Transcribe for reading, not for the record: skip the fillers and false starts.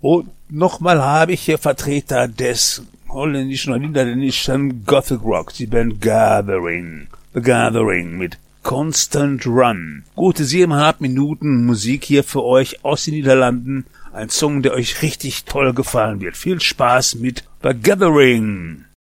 Und nochmal habe ich hier Vertreter des holländischen oder niederländischen Gothic Rock, die Band Gathering. The Gathering mit Constant Run. Gute 7,5 Minuten Musik hier für euch aus den Niederlanden. Ein Song, der euch richtig toll gefallen wird. Viel Spaß mit The Gathering.